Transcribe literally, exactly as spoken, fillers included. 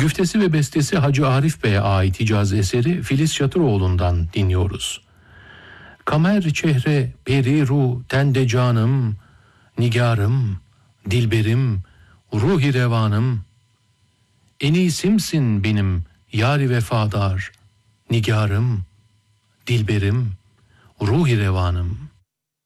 Güftesi ve bestesi Hacı Arif Bey'e ait Hicaz eseri Filiz Şatıroğlu'ndan dinliyoruz. Kamer çehre peri ru tende canım, nigarım, dilberim, ruhi revanım. Enisimsin benim yari vefadar, nigarım, dilberim, ruhi revanım.